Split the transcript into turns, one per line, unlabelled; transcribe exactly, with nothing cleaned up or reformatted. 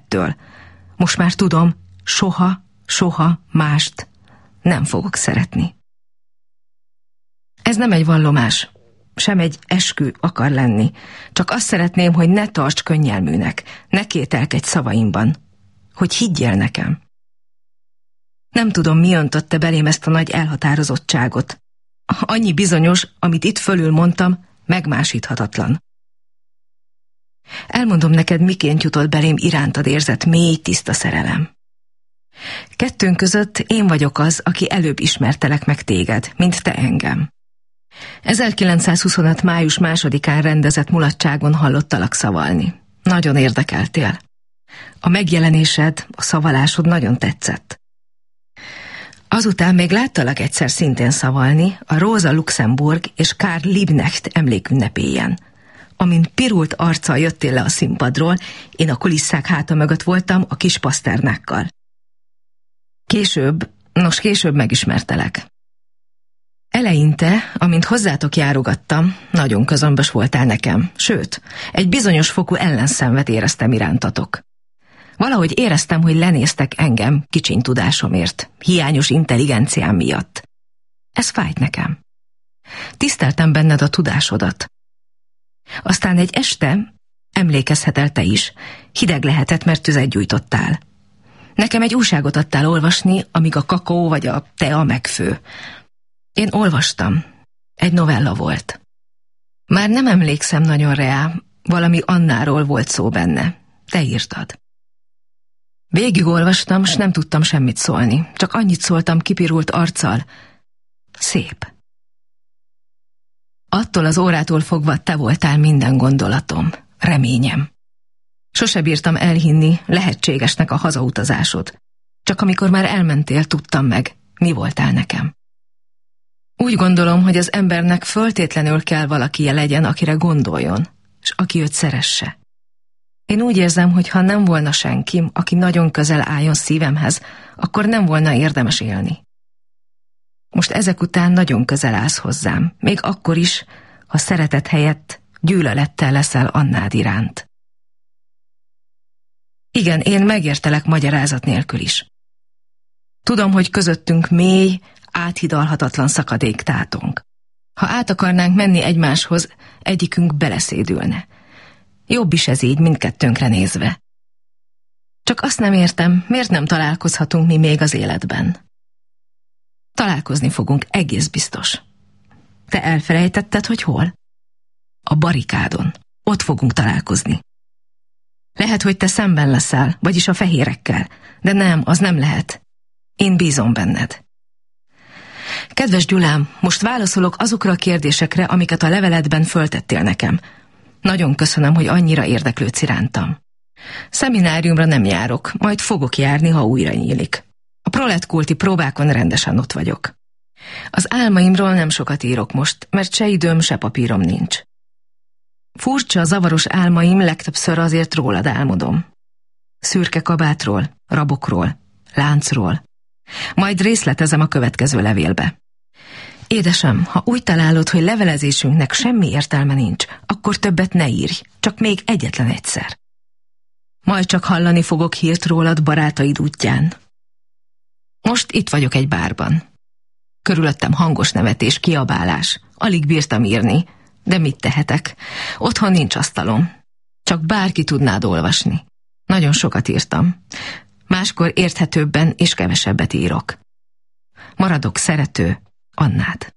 ettől. Most már tudom, soha, soha mást nem fogok szeretni. Ez nem egy vallomás, sem egy eskü akar lenni. Csak azt szeretném, hogy ne tarts könnyelműnek, ne kételkedj szavaimban, hogy higgyél nekem. Nem tudom, mi öntötte belém ezt a nagy elhatározottságot. Annyi bizonyos, amit itt fölül mondtam, megmásíthatatlan. Elmondom neked, miként jutott belém irántad érzett mély, tiszta szerelem. Kettőnk között én vagyok az, aki előbb ismertelek meg téged, mint te engem. ezerkilencszázhuszonöt. május másodikán rendezett mulatságon hallottalak szavalni. Nagyon érdekeltél. A megjelenésed, a szavalásod nagyon tetszett. Azután még láttalak egyszer szintén szavalni a Rosa Luxemburg és Karl Liebknecht emlékünnepélyen. Amint pirult arccal jöttél le a színpadról, én a kulisszák háta mögött voltam a kis Pasternákkal. Később, nos később megismertelek. Eleinte, amint hozzátok járogattam, nagyon közömbös voltál nekem, sőt, egy bizonyos fokú ellenszenvet éreztem irántatok. Valahogy éreztem, hogy lenéztek engem kicsiny tudásomért, hiányos intelligenciám miatt. Ez fájt nekem. Tiszteltem benned a tudásodat. Aztán egy este, emlékezhetel te is, hideg lehetett, mert tüzet gyújtottál. Nekem egy újságot adtál olvasni, amíg a kakaó vagy a tea megfő. Én olvastam. Egy novella volt. Már nem emlékszem nagyon rá, valami Annáról volt szó benne. Te írtad. Végigolvastam, s nem tudtam semmit szólni. Csak annyit szóltam kipirult arccal. Szép. Attól az órától fogva te voltál minden gondolatom, reményem. Sose bírtam elhinni lehetségesnek a hazautazásod. Csak amikor már elmentél, tudtam meg, mi voltál nekem. Úgy gondolom, hogy az embernek föltétlenül kell valakije legyen, akire gondoljon, és aki őt szeresse. Én úgy érzem, hogy ha nem volna senkim, aki nagyon közel álljon szívemhez, akkor nem volna érdemes élni. Most ezek után nagyon közel állsz hozzám, még akkor is, ha szeretet helyett gyűlölettel leszel Annád iránt. Igen, én megértelek magyarázat nélkül is. Tudom, hogy közöttünk mély, áthidalhatatlan szakadék tátong. Ha át akarnánk menni egymáshoz, egyikünk beleszédülne. Jobb is ez így, mindkettőnkre nézve. Csak azt nem értem, miért nem találkozhatunk mi még az életben. Találkozni fogunk, egész biztos. Te elfelejtetted, hogy hol? A barikádon. Ott fogunk találkozni. Lehet, hogy te szemben leszel, vagyis a fehérekkel, de nem, az nem lehet. Én bízom benned. Kedves Gyulám, most válaszolok azokra a kérdésekre, amiket a leveledben föltettél nekem. Nagyon köszönöm, hogy annyira érdeklődsz irántam. Szemináriumra nem járok, majd fogok járni, ha újra nyílik. A proletkulti próbákon rendesen ott vagyok. Az álmaimról nem sokat írok most, mert se időm, se papírom nincs. Furcsa, zavaros álmaim legtöbbször azért rólad álmodom. Szürke kabátról, rabokról, láncról. Majd részletezem a következő levélbe. Édesem, ha úgy találod, hogy levelezésünknek semmi értelme nincs, akkor többet ne írj, csak még egyetlen egyszer. Majd csak hallani fogok hírt rólad barátaid útján. Most itt vagyok egy bárban. Körülöttem hangos nevetés, kiabálás. Alig bírtam írni, de mit tehetek? Otthon nincs asztalom. Csak bárki tudnád olvasni. Nagyon sokat írtam. Máskor érthetőbben és kevesebbet írok. Maradok szerető, Annád.